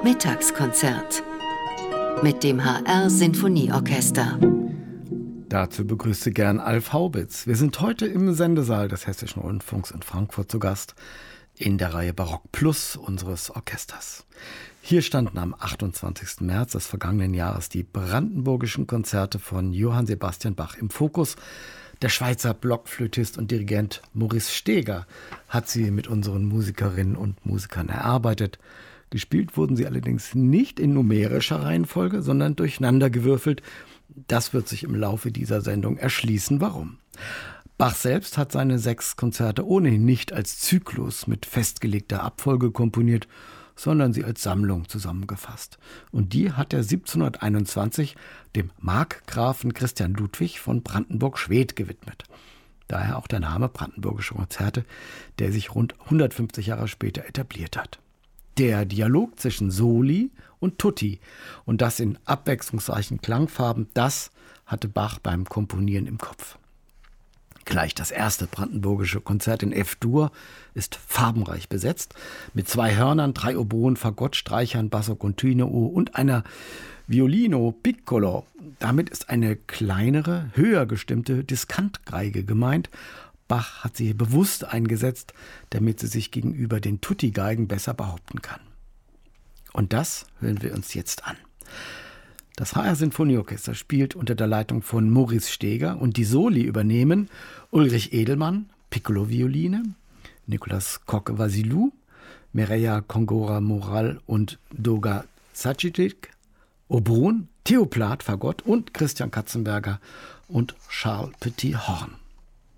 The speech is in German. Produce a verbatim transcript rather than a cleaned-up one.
Mittagskonzert mit dem H R-Sinfonieorchester. Dazu begrüße gern Alf Haubitz. Wir sind heute im Sendesaal des Hessischen Rundfunks in Frankfurt zu Gast in der Reihe Barock Plus unseres Orchesters. Hier standen am achtundzwanzigsten März des vergangenen Jahres die brandenburgischen Konzerte von Johann Sebastian Bach im Fokus. Der Schweizer Blockflötist und Dirigent Maurice Steger hat sie mit unseren Musikerinnen und Musikern erarbeitet. Gespielt wurden sie allerdings nicht in numerischer Reihenfolge, sondern durcheinandergewürfelt. Das wird sich im Laufe dieser Sendung erschließen, warum. Bach selbst hat seine sechs Konzerte ohnehin nicht als Zyklus mit festgelegter Abfolge komponiert, sondern sie als Sammlung zusammengefasst. Und die hat er siebzehnhunderteinundzwanzig dem Markgrafen Christian Ludwig von Brandenburg-Schwedt gewidmet. Daher auch der Name Brandenburgische Konzerte, der sich rund hundertfünfzig Jahre später etabliert hat. Der Dialog zwischen Soli und Tutti und das in abwechslungsreichen Klangfarben, das hatte Bach beim Komponieren im Kopf. Gleich das erste brandenburgische Konzert in F-Dur ist farbenreich besetzt, mit zwei Hörnern, drei Oboen, Fagott, Streichern, Basso continuo und einer Violino piccolo. Damit ist eine kleinere, höher gestimmte Diskantgeige gemeint. Bach hat sie bewusst eingesetzt, damit sie sich gegenüber den Tutti-Geigen besser behaupten kann. Und das hören wir uns jetzt an. Das H R-Sinfonieorchester spielt unter der Leitung von Maurice Steger und die Soli übernehmen Ulrich Edelmann, Piccolo-Violine, Nicolas Koch-Vasilou, Mireia Kongora-Moral und Doga Zacitic, Oboen, Theo Plath, Fagott und Christian Katzenberger und Charles Petit, Horn.